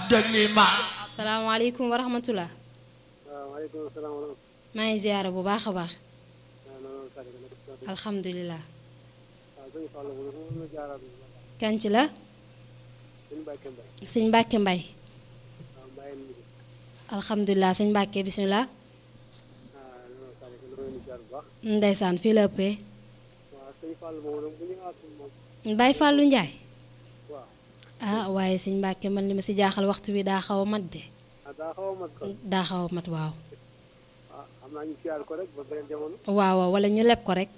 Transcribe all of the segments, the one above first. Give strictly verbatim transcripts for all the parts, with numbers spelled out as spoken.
dalima. salaamaaleykum wa rahmatulah. waaleykum salaam wa rahmatulah. maa ngi ziyaara bu baax a baax. alhamdulilah. kanc la. sëñ Mbàkke Mbay. alhamdulilah sëñ Mbàkke bisimilah. ndeysaan fii la ëppee. Baay Fàllu Njaay. ah waaye sëñ Mbàkke man li ma si jaaxal waxtu wi daa xaw a mat de. daa xaw a mat waaw. waaw waaw wala ñu leb ko rek.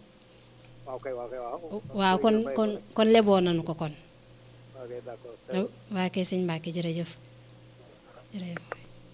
waaw kon kon kon leboo nañu ko kon. waa kay sëñ Mbàkke jërëjëf jërëjëf.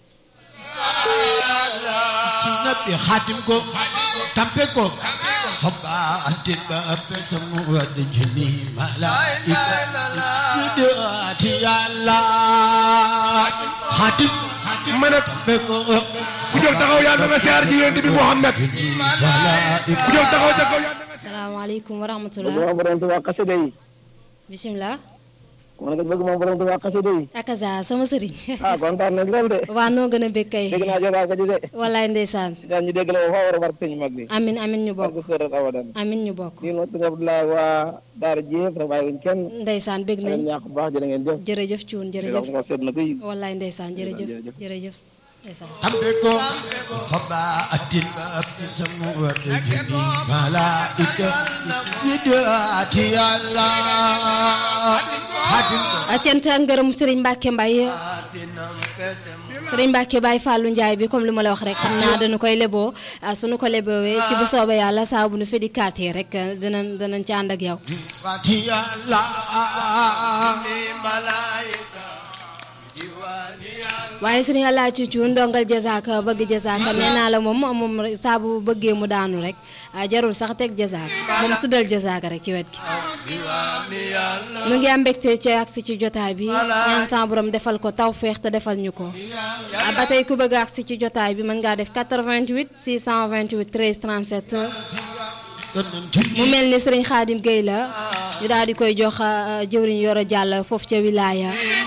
ci nabi xaatim ko tampe ko faba antin ba appe samu wad jini malaika yudati yàlla xaatim man ak tampe ko ku jóg taxaw yàlla nga siyaar ji yonent bi Muhammad ku jóg taxaw taxaw yàlla. salaamaaleykum wa rahmatulah. bëgg moom borom Tuubaa xasida yi. bisimilah. man nga bëgg moom borom Tuubaa xasida yi. akaza sama sëriñ. ah kontaan nañ lool de. waa noo gën a bëgg kay. dégg naa jotaa ko ji de. wallaay ndeysaan. daan ñu dégg la ba fa war a war sëñ mag bi. amin amin ñu bokk. ak sëral awadan. amin ñu bokk. ñun wax dëgg Abdoulaye waa Daara Jéef rek bàyyi wuñ kenn. ndeysaan bëgg nañ. ñaax bu baax jërë ngeen jëf. jërëjëf cuun jërëjëf. ko seet na koy. wallaay ndeysaan jërëjëf jërëjëf ndeysaan. tampe ko faba antin ba appe samu wad jini malaika yudati yàlla xaatim ko cant ak ngërëm Serigne Mbacke Mbaye Serigne Mbacke Baye Fallou Ndiaye bi comme li ma la wax rek xam naa dañu koy leboo suñu ko lebowee ci bu soobee yàlla saa bu nu fédicatee rek dinañ dinañ ci ànd ak yow. yudati yàlla waaye Serigne Allah ci cuun ndongal jazaaka bëgg jazaaka nee naa la moom moom saa bu bëggee mu daanu rek jarul sax teg jazaaka moom tuddal jazaaka rek ci wet gi. nu ngi am mbégte ci agsi ci jotaay bi ñaan sa borom defal ko tawféex te defal ñu ko ba tey ku bëgg agsi ci jotaay bi mën ngaa def quatre-vingt-huit six cent vingt-huit treize trente-sept mu mel ni Serigne Khadim Gueye la ñu daal di koy jox jëwriñ Yoro Jàll foofu ca wilaya